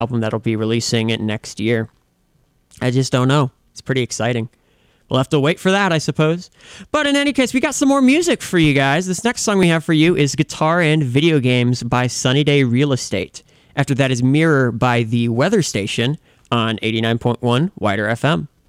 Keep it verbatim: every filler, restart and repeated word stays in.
album that'll be releasing it next year. I just don't know. It's pretty exciting. We'll have to wait for that, I suppose. But in any case, we got some more music for you guys. This next song we have for you is Guitar and Video Games by Sunny Day Real Estate. After that is Mirror by The Weather Station on eighty-nine point one Wider F M.